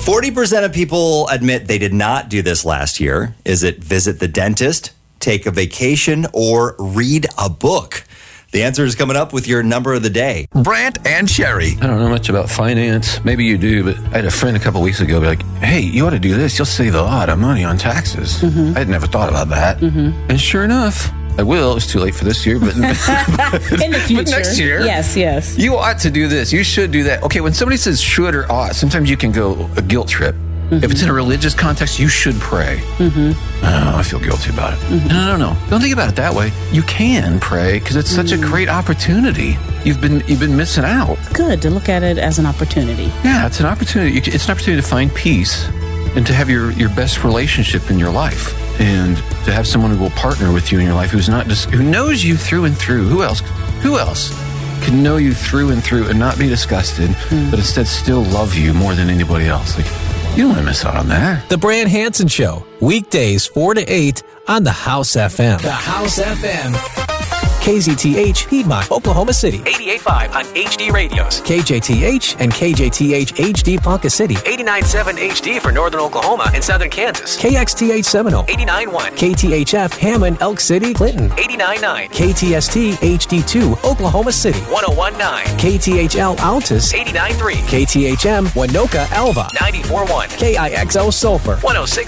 40% of people admit they did not do this last year. Is it visit the dentist, take a vacation, or read a book? The answer is coming up with your number of the day. Brant and Sherry. I don't know much about finance. Maybe you do, but I had a friend a couple weeks ago be like, hey, you ought to do this. You'll save a lot of money on taxes. I had never thought about that. And sure enough, I will. It's too late for this year, but In the future. But next year. Yes. You ought to do this. You should do that. Okay, when somebody says should or ought, sometimes you can go a guilt trip. If it's in a religious context, you should pray. Oh, I feel guilty about it. No. Don't think about it that way. You can pray because it's such a great opportunity. You've been missing out. Good to look at it as an opportunity. Yeah, it's an opportunity. It's an opportunity to find peace and to have your best relationship in your life, and to have someone who will partner with you in your life who knows you through and through. Who else can know you through and through and not be disgusted, but instead still love you more than anybody else? Like, you don't want to miss out on that. The Brant Hansen Show, weekdays 4 to 8 on the House FM. The House FM. KZTH, Piedmont, Oklahoma City. 88.5 on HD radios. KJTH and KJTH HD Ponca City. 89.7 HD for Northern Oklahoma and Southern Kansas. KXTH Seminole. 89.1. KTHF Hammond, Elk City, Clinton. 89.9. KTST HD2 Oklahoma City. 101.9. KTHL Altus. 89.3. KTHM Winoka Alva. 94.1. KIXO Sulphur. 106.9.